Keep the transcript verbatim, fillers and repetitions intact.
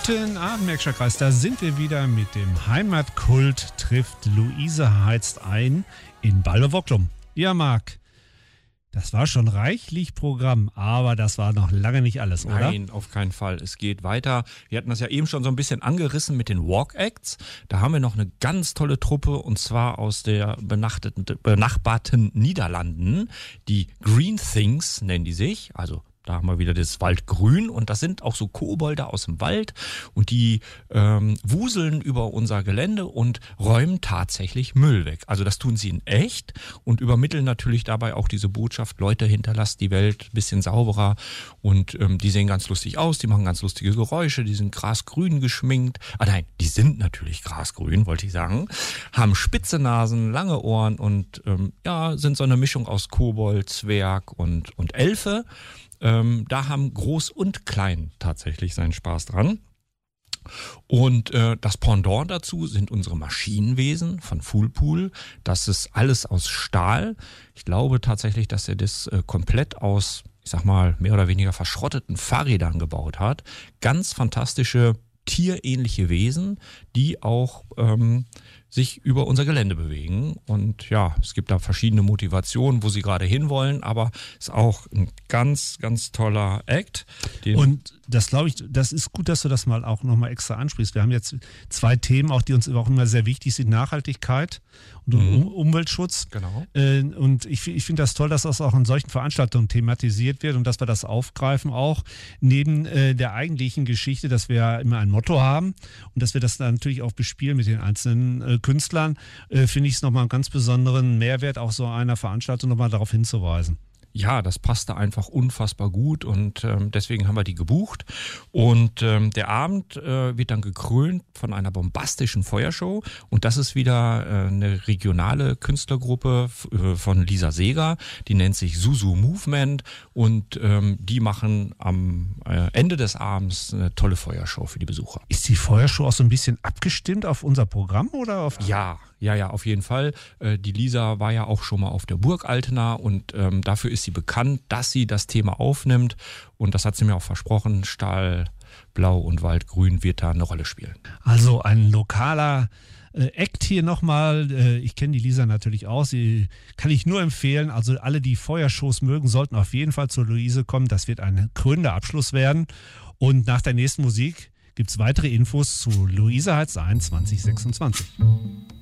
Guten Abend, Märkischer Kreis. Da sind wir wieder mit dem Heimatkult trifft Luise heizt ein in Balve-Wocklum. Ja, Marc, das war schon reichlich Programm, aber das war noch lange nicht alles, oder? Nein, auf keinen Fall. Es geht weiter. Wir hatten das ja eben schon so ein bisschen angerissen mit den Walk Acts. Da haben wir noch eine ganz tolle Truppe und zwar aus der benachbarten Niederlanden. Die Green Things nennen die sich, also da haben wir wieder das Waldgrün und das sind auch so Kobolde aus dem Wald und die ähm, wuseln über unser Gelände und räumen tatsächlich Müll weg. Also das tun sie in echt und übermitteln natürlich dabei auch diese Botschaft, Leute, hinterlasst die Welt ein bisschen sauberer und ähm, die sehen ganz lustig aus, die machen ganz lustige Geräusche, die sind grasgrün geschminkt. Ah nein, die sind natürlich grasgrün, wollte ich sagen, haben spitze Nasen, lange Ohren und ähm, ja, sind so eine Mischung aus Kobold, Zwerg und, und Elfe. Ähm, da haben Groß und Klein tatsächlich seinen Spaß dran. Und äh, das Pendant dazu sind unsere Maschinenwesen von Foolpool. Das ist alles aus Stahl. Ich glaube tatsächlich, dass er das äh, komplett aus, ich sag mal, mehr oder weniger verschrotteten Fahrrädern gebaut hat. Ganz fantastische tierähnliche Wesen, die auch ähm, sich über unser Gelände bewegen. Und ja, es gibt da verschiedene Motivationen, wo sie gerade hinwollen, aber es ist auch ein ganz, ganz toller Act. Und das glaube ich, das ist gut, dass du das mal auch nochmal extra ansprichst. Wir haben jetzt zwei Themen, auch die uns auch immer sehr wichtig sind, Nachhaltigkeit und mhm. Umweltschutz. Genau. Und ich, ich finde das toll, dass das auch in solchen Veranstaltungen thematisiert wird und dass wir das aufgreifen, auch neben der eigentlichen Geschichte, dass wir ja immer ein Motto haben und dass wir das dann natürlich auch bespielen mit den einzelnen Künstlern, finde ich es nochmal einen ganz besonderen Mehrwert, auch so einer Veranstaltung nochmal darauf hinzuweisen. Ja, das passte einfach unfassbar gut und ähm, deswegen haben wir die gebucht. Und ähm, der Abend äh, wird dann gekrönt von einer bombastischen Feuershow und das ist wieder äh, eine regionale Künstlergruppe f- äh, von Lisa Seeger, die nennt sich Susu Movement und ähm, die machen am äh, Ende des Abends eine tolle Feuershow für die Besucher. Ist die Feuershow auch so ein bisschen abgestimmt auf unser Programm oder auf? Ja, ja, ja, auf jeden Fall. Äh, die Lisa war ja auch schon mal auf der Burg Altena und ähm, dafür ist sie bekannt, dass sie das Thema aufnimmt und das hat sie mir auch versprochen. Stahl, Blau und Waldgrün wird da eine Rolle spielen. Also ein lokaler äh, Act hier nochmal. Äh, ich kenne die Lisa natürlich auch. Sie kann ich nur empfehlen. Also alle, die Feuershows mögen, sollten auf jeden Fall zur Luise kommen. Das wird ein krönender Abschluss werden. Und nach der nächsten Musik gibt es weitere Infos zu Luise heizt ein zwanzig sechsundzwanzig.